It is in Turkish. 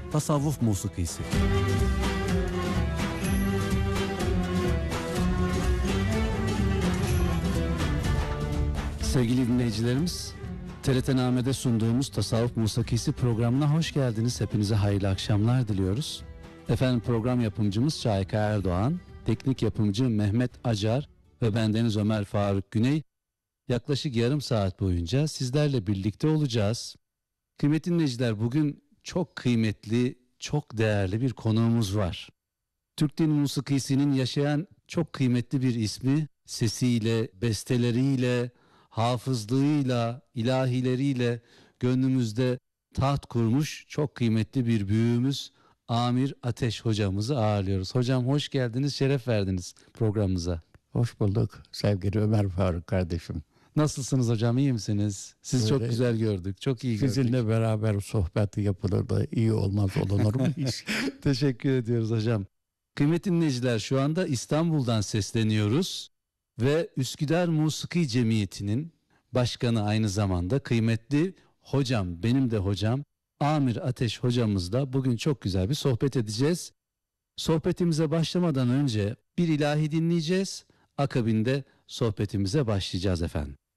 tasavvuf musikisi. Sevgili dinleyicilerimiz, TRT Name'de sunduğumuz Tasavvuf Musikisi programına hoş geldiniz. Hepinize hayırlı akşamlar diliyoruz. Efendim, program yapımcımız Şahika Erdoğan, teknik yapımcı Mehmet Acar ve bendeniz Ömer Faruk Güney. Yaklaşık yarım saat boyunca sizlerle birlikte olacağız. Kıymetli dinleyiciler, bugün çok kıymetli, çok değerli bir konuğumuz var. Türk Dil Musikisi'nin yaşayan çok kıymetli bir ismi, sesiyle, besteleriyle, hafızlığıyla, ilahileriyle gönlümüzde taht kurmuş çok kıymetli bir büyüğümüz Amir Ateş hocamızı ağırlıyoruz. Hocam hoş geldiniz, şeref verdiniz programımıza. Hoş bulduk sevgili Ömer Faruk kardeşim. Nasılsınız hocam, iyi misiniz? Sizi çok güzel gördük, çok iyi gördük. Sizinle beraber sohbet yapılır da iyi olmaz olunur mu hiç? Teşekkür ediyoruz hocam. Kıymetli dinleyiciler, şu anda İstanbul'dan sesleniyoruz ve Üsküdar Musiki Cemiyeti'nin başkanı, aynı zamanda kıymetli hocam, benim de hocam Amir Ateş hocamızla bugün çok güzel bir sohbet edeceğiz. Sohbetimize başlamadan önce bir ilahi dinleyeceğiz. Akabinde sohbetimize başlayacağız efendim.